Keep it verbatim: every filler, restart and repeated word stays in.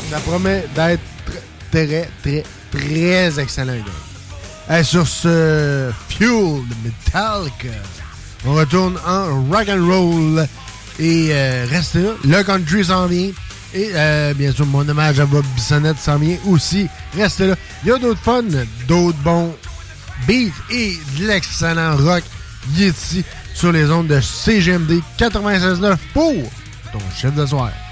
Ça promet d'être très, très, très excellent, gars. Et sur ce Fuel de Metallica, on retourne en rock and roll. Et euh, restez là. Le country s'en vient. Et euh, bien sûr, mon hommage à Bob Bissonnette s'en vient aussi. Restez là. Il y a d'autres fun, d'autres bons beats et de l'excellent rock. Il est ici sur les ondes de C G M D quatre-vingt-seize neuf pour ton chef de soir.